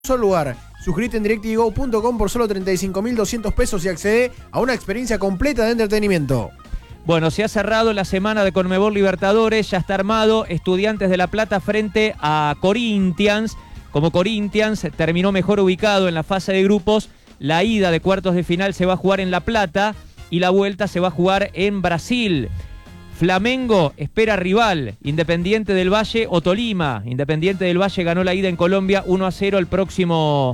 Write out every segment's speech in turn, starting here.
solo lugar. Suscríbete en directvigo.com por solo 35.200 pesos y accede a una experiencia completa de entretenimiento. Bueno, se ha cerrado la semana de Conmebol Libertadores, ya está armado. Estudiantes de La Plata frente a Corinthians. Como Corinthians terminó mejor ubicado en la fase de grupos, la ida de cuartos de final se va a jugar en La Plata y la vuelta se va a jugar en Brasil. Flamengo espera rival, Independiente del Valle o Tolima. Independiente del Valle ganó la ida en Colombia 1-0. El próximo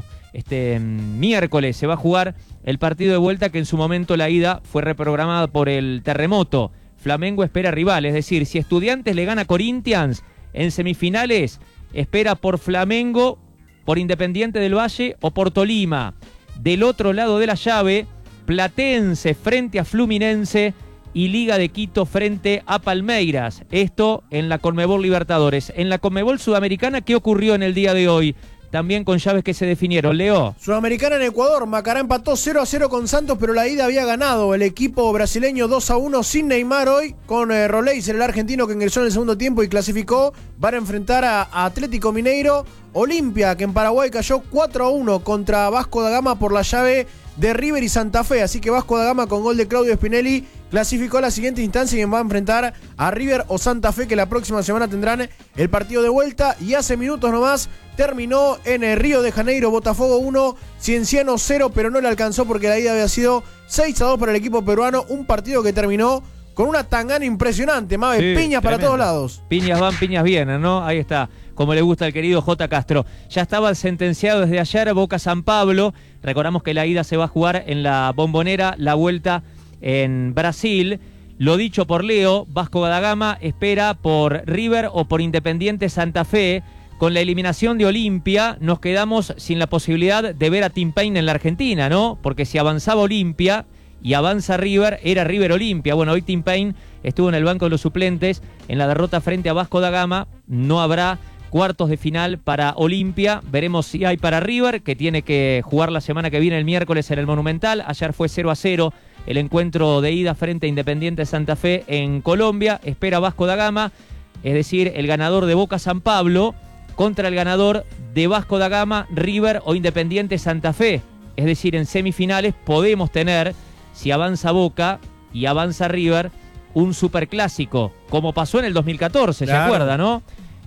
miércoles se va a jugar el partido de vuelta, que en su momento la ida fue reprogramada por el terremoto. Flamengo espera rival, es decir, si Estudiantes le gana a Corinthians en semifinales, espera por Flamengo, por Independiente del Valle o por Tolima. Del otro lado de la llave, Platense frente a Fluminense y Liga de Quito frente a Palmeiras. Esto en la Conmebol Libertadores. En la Conmebol Sudamericana, ¿qué ocurrió en el día de hoy? También con llaves que se definieron. Leo. Sudamericana en Ecuador. Macará empató 0-0 con Santos, pero la ida había ganado el equipo brasileño 2-1 sin Neymar hoy, con Roleis, el argentino que ingresó en el segundo tiempo y clasificó. Van a enfrentar a Atlético Mineiro. Olimpia, que en Paraguay cayó 4-1 contra Vasco da Gama por la llave de River y Santa Fe. Así que Vasco da Gama, con gol de Claudio Spinelli, clasificó a la siguiente instancia y va a enfrentar a River o Santa Fe, que la próxima semana tendrán el partido de vuelta. Y hace minutos nomás terminó en el Río de Janeiro, Botafogo 1, Cienciano 0, pero no le alcanzó porque la ida había sido 6-2 para el equipo peruano. Un partido que terminó con una tangana impresionante, Mabe, sí, piñas para todos lados. Piñas van, piñas vienen, ¿no? Ahí está, como le gusta al querido J. Castro. Ya estaba sentenciado desde ayer Boca San Pablo. Recordamos que la ida se va a jugar en la Bombonera, la vuelta en Brasil. Lo dicho por Leo, Vasco da Gama espera por River o por Independiente Santa Fe. Con la eliminación de Olimpia nos quedamos sin la posibilidad de ver a Tim Payne en la Argentina, ¿no? Porque si avanzaba Olimpia y avanza River, era River Olimpia. Bueno, hoy Tim Payne estuvo en el banco de los suplentes en la derrota frente a Vasco da Gama. No habrá cuartos de final para Olimpia. Veremos si hay para River, que tiene que jugar la semana que viene, el miércoles, en el Monumental. Ayer fue 0-0 el encuentro de ida frente a Independiente Santa Fe en Colombia. Espera Vasco da Gama, es decir, el ganador de Boca San Pablo contra el ganador de Vasco da Gama, River o Independiente Santa Fe. Es decir, en semifinales podemos tener, si avanza Boca y avanza River, un superclásico, como pasó en el 2014, claro. ¿Se acuerda, no?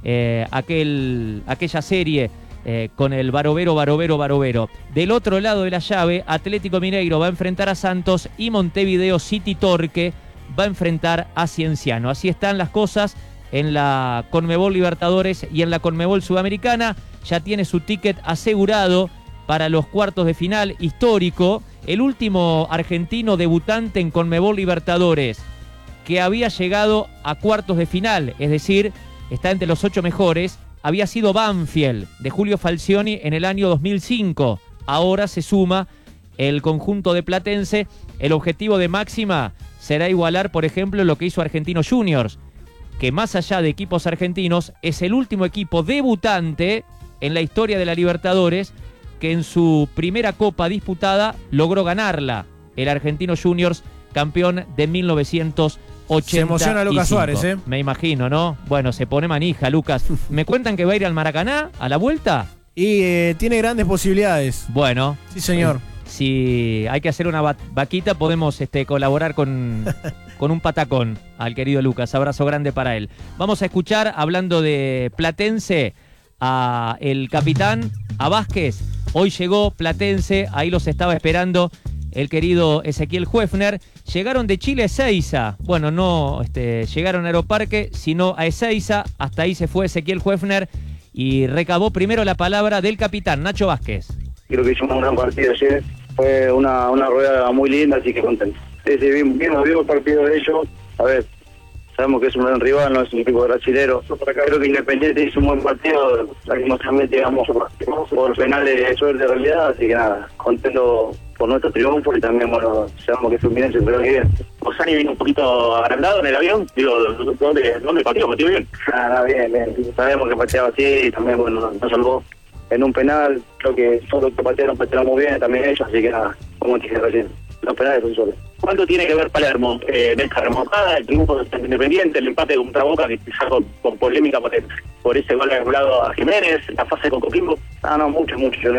Aquella serie con el Barovero. Del otro lado de la llave, Atlético Mineiro va a enfrentar a Santos y Montevideo City Torque va a enfrentar a Cienciano. Así están las cosas en la Conmebol Libertadores y en la Conmebol Sudamericana. Ya tiene su ticket asegurado para los cuartos de final, histórico. El último argentino debutante en Conmebol Libertadores que había llegado a cuartos de final, es decir, está entre los 8 mejores, había sido Banfield, de Julio Falcioni, en el año 2005. Ahora se suma el conjunto de Platense. El objetivo de máxima será igualar, por ejemplo, lo que hizo Argentinos Juniors, que más allá de equipos argentinos, es el último equipo debutante en la historia de la Libertadores que en su primera copa disputada logró ganarla. El Argentinos Juniors, campeón de 1985. Se emociona Lucas Suárez, ¿eh? Me imagino, ¿no? Bueno, se pone manija, Lucas. ¿Me cuentan que va a ir al Maracaná a la vuelta? Y tiene grandes posibilidades. Bueno. Sí, señor. Si hay que hacer una vaquita, podemos colaborar con un patacón al querido Lucas. Abrazo grande para él. Vamos a escuchar, hablando de Platense, a el capitán, a Vázquez. Hoy llegó Platense, ahí los estaba esperando el querido Ezequiel Huefner. Llegaron de Chile a Ezeiza. Bueno, no llegaron a Aeroparque, sino a Ezeiza. Hasta ahí se fue Ezequiel Huefner y recabó primero la palabra del capitán, Nacho Vázquez. Creo que hicimos un gran partido ayer. Fue una rueda muy linda, así que contento. Sí, vimos el partido de ellos. A ver, sabemos que es un gran rival, no es un equipo brasilero. Creo que Independiente hizo un buen partido. Lastimosamente llegamos por penales de suerte de realidad, así que nada, contento por nuestro triunfo y también, bueno, sabemos que Fluminense entró bien. Osani vino un poquito agrandado en el avión. Digo, ¿dónde pateó? ¿Pateó bien? Bien. Sabemos que pateaba así y también, bueno, nos salvó en un penal. Creo que todos los que patearon muy bien, también ellos, así que nada, como dije recién, los penales son solos. ¿Cuánto tiene que ver Palermo de esta remontada, el triunfo de Independiente, el empate contra Boca, que quizás con polémica por ese gol anulado a Jiménez, la fase con Coquimbo? No, mucho. Yo